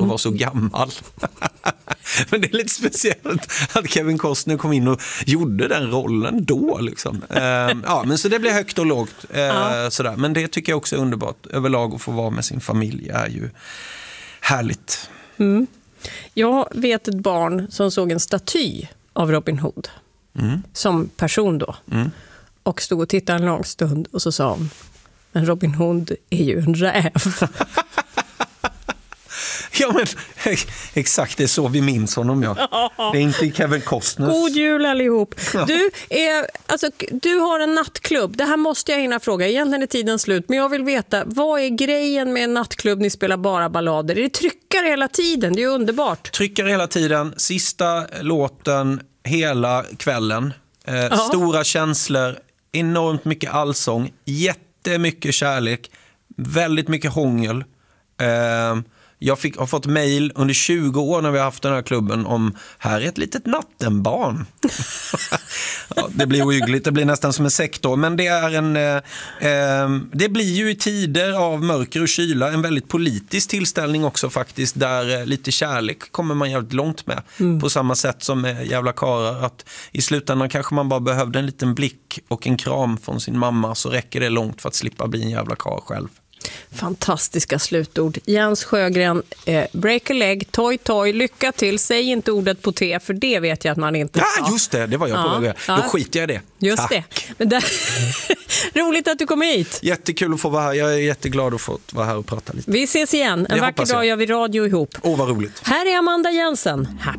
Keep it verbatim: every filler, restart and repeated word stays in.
mm. var så gammal. Men det är lite speciellt att Kevin Costner kom in och gjorde den rollen då. Liksom. Uh, ja, men så det blir högt och lågt. Uh, ja. sådär. Men det tycker jag också är underbart. Överlag att få vara med sin familj är ju härligt. Mm. Jag vet ett barn som såg en staty av Robin Hood. Mm. Som person då. Mm. Och stod och tittade en lång stund och så sa hon: men Robin Hood är ju en räv. Ja, men exakt, det är så vi minns honom, ja. Det är inte Kevin Costner. God jul allihop. Du, är, alltså, du har en nattklubb. Det här måste jag hinna fråga. Egentligen är tiden slut. Men jag vill veta, vad är grejen med en nattklubb? Ni spelar bara ballader. Är det tryckare hela tiden? Det är ju underbart. Tryckare hela tiden. Sista låten hela kvällen. Eh, stora känslor. Enormt mycket allsång. Jättemycket kärlek. Väldigt mycket hångel. Eh, Jag fick, har fått mejl under tjugo år när vi har haft den här klubben om här är ett litet nattenbarn. Ja, det blir ohyggligt, det blir nästan som en sektor. Men det är en eh, eh, det blir ju i tider av mörker och kyla en väldigt politisk tillställning också faktiskt. Där eh, lite kärlek kommer man jävligt långt med. Mm. På samma sätt som med jävla karar. Att i slutändan kanske man bara behövde en liten blick och en kram från sin mamma, så räcker det långt för att slippa bli en jävla kar själv. Fantastiska slutord. Jens Sjögren, eh, break a leg, toy toy, lycka till, säg inte ordet på T, för det vet jag att man inte ska. Ja, just det, det var jag på väg. Ja. Då skiter jag i det. Just Tack. det. Men där... Roligt att du kom hit. Jättekul att få vara här, jag är jätteglad att få vara här och prata lite. Vi ses igen, en det vacker dag gör vi radio ihop. Åh, vad roligt. Här är Amanda Jensen.